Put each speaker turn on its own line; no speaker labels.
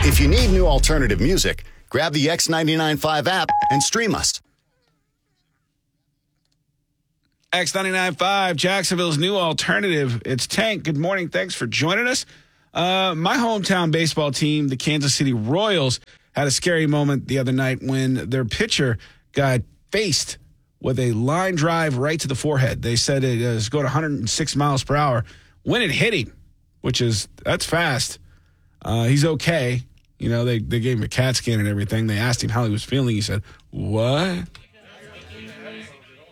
If you need new alternative music, grab the X99.5 app and stream us.
X99.5, Jacksonville's new alternative. It's Tank. Good morning. Thanks for joining us. My hometown baseball team, the Kansas City Royals, had a scary moment the other night when their pitcher got faced with a line drive right to the forehead. They said it was going 106 miles per hour. When it hit him, that's fast. He's okay. You know, they gave him a CAT scan and everything. They asked him how he was feeling. He said, "What?"